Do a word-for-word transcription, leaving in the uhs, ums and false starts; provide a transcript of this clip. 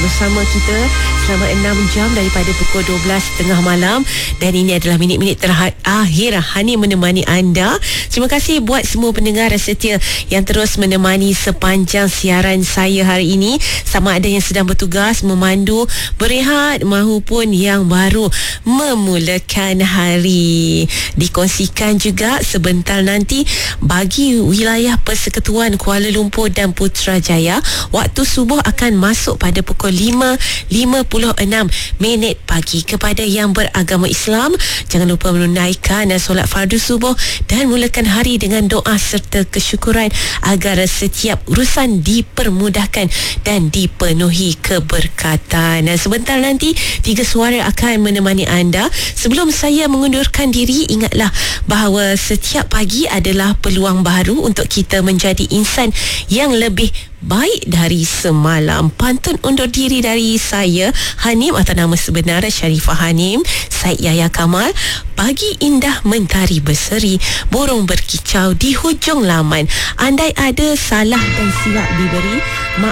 bersama kita selama enam jam daripada pukul dua belas tiga puluh malam, dan ini adalah minit-minit terakhir Hani menemani anda. Terima kasih buat semua pendengar setia yang terus menemani sepanjang siaran saya hari ini, sama ada yang sedang bertugas, memandu, berehat maupun yang baru memulakan hari. Dikongsikan juga sebentar nanti bagi wilayah Persekutuan Kuala Lumpur dan Putrajaya, waktu subuh akan masuk pada pukul lima lima puluh enam minit pagi. Kepada yang beragama Islam, jangan lupa menunaikan solat fardu subuh dan mulakan hari dengan doa serta kesyukuran agar setiap urusan dipermudahkan dan dipenuhi keberkatan. Dan sebentar nanti tiga suara akan menemani anda. Sebelum saya mengundurkan diri, ingatlah bahawa setiap pagi adalah peluang baru untuk kita menjadi insan yang lebih baik dari semalam. Pantun undur diri dari saya, Hanim, atau nama sebenar Sharifah Hanim, Said Yahya Kamal. Pagi indah mentari berseri, burung berkicau di hujung laman. Andai ada salah dan silap diberi,